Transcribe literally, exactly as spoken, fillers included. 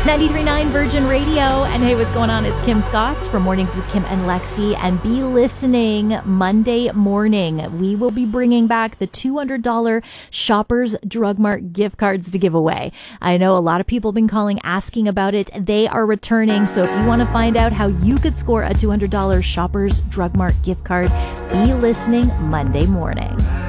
ninety-three point nine Virgin Radio. And hey, what's going on? It's Kim Scott from Mornings with Kim and Lexi. And be listening Monday morning. We will be bringing back the two hundred dollars Shoppers Drug Mart gift cards to give away. I know a lot of people have been calling asking about it. They are returning. So if you want to find out how you could score a two hundred dollars Shoppers Drug Mart gift card, be listening Monday morning.